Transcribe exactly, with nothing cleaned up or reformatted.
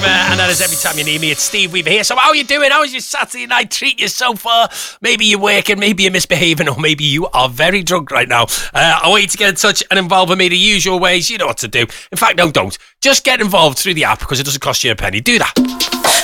Uh, and that is every time you need me. It's Steve Weaver here. So how are you doing? How's your Saturday night treating you so far? Maybe you're working, maybe you're misbehaving, or maybe you are very drunk right now. Uh, I want you to get in touch and involve with me the usual ways. You know what to do. In fact, no, don't. Just get involved through the app because it doesn't cost you a penny. Do that.